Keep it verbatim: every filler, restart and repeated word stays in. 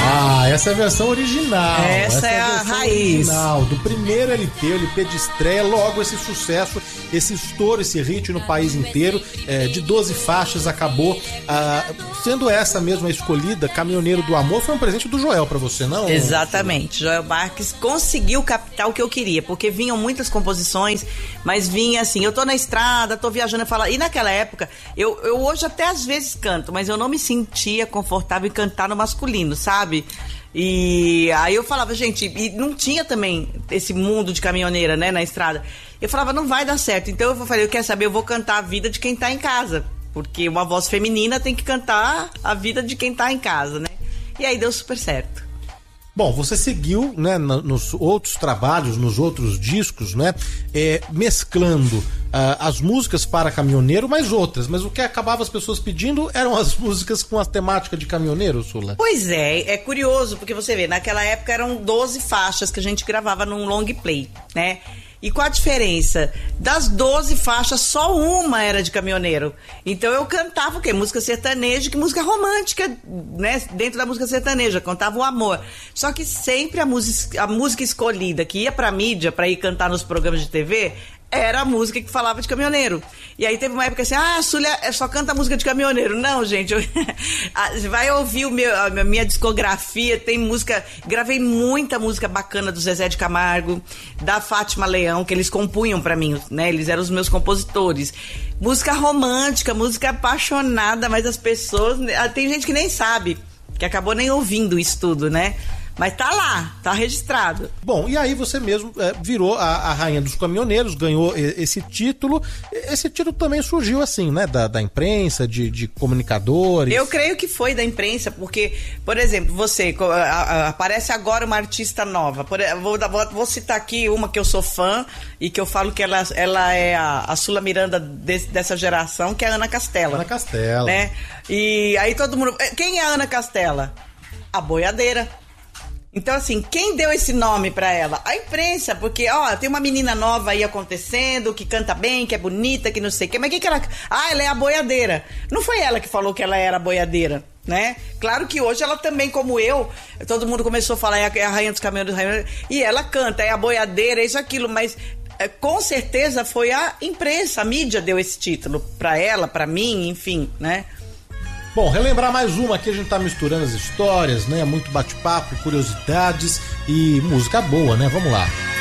Ah, essa é a versão original. Essa, essa é a, a raiz. Original, do primeiro L P, o L P de estreia, logo esse sucesso, esse estouro, esse hit no país inteiro, é, de doze faixas, acabou ah, sendo essa mesmo a escolhida, Caminhoneiro do Amor. Foi um presente do Joel pra você, não? Exatamente, Joel Marques conseguiu captar o que eu queria, porque vinham muitas composições, mas vinha assim, eu tô na estrada, tô viajando, eu falo, e naquela época, eu, eu hoje até às vezes canto, mas eu não me sentia confortável em cantar no masculino, sabe? E aí eu falava, gente, e não tinha também esse mundo de caminhoneira, né, na estrada. Eu falava, não vai dar certo. Então eu falei, eu quero saber, eu vou cantar a vida de quem tá em casa. Porque uma voz feminina tem que cantar a vida de quem tá em casa, né? E aí deu super certo. Bom, você seguiu, né, nos outros trabalhos, nos outros discos, né, é, mesclando uh, as músicas para caminhoneiro, mais outras, mas o que acabava as pessoas pedindo eram as músicas com a temática de caminhoneiro, Sula? Pois é, é curioso, porque você vê, naquela época eram doze faixas que a gente gravava num long play, né? E qual a diferença? Das doze faixas, só uma era de caminhoneiro. Então eu cantava o quê? Música sertaneja, que música romântica, né? Dentro da música sertaneja, cantava o amor. Só que sempre a música, a música escolhida que ia pra mídia, pra ir cantar nos programas de T V, era a música que falava de caminhoneiro. E aí teve uma época assim, ah, a Súlia só canta música de caminhoneiro. Não, gente, eu... vai ouvir o meu, a minha discografia, tem música, gravei muita música bacana do Zezé de Camargo, da Fátima Leão, que eles compunham pra mim, né, eles eram os meus compositores. Música romântica, música apaixonada, mas as pessoas, tem gente que nem sabe, que acabou nem ouvindo isso tudo, né? Mas tá lá, tá registrado. Bom, e aí você mesmo é, virou a, a rainha dos caminhoneiros, ganhou esse título. Esse título também surgiu assim, né? Da, da imprensa, de, de comunicadores. Eu creio que foi da imprensa, porque, por exemplo, você, a, a, aparece agora uma artista nova. Por, vou, vou, vou citar aqui uma que eu sou fã e que eu falo que ela, ela é a, a Sula Miranda de, dessa geração, que é a Ana Castela. Ana Castela. Né? E aí todo mundo... Quem é a Ana Castela? A boiadeira. Então, assim, quem deu esse nome pra ela? A imprensa, porque, ó, tem uma menina nova aí acontecendo, que canta bem, que é bonita, que não sei o quê. Mas quem que ela... Ah, ela é a boiadeira. Não foi ela que falou que ela era a boiadeira, né? Claro que hoje ela também, como eu, todo mundo começou a falar, é a, é a rainha dos caminhoneiros, e ela canta, é a boiadeira, é isso, aquilo, mas... É, com certeza foi a imprensa, a mídia deu esse título pra ela, pra mim, enfim, né? Bom, relembrar mais uma aqui, a gente tá misturando as histórias, né? Muito bate-papo, curiosidades e música boa, né? Vamos lá.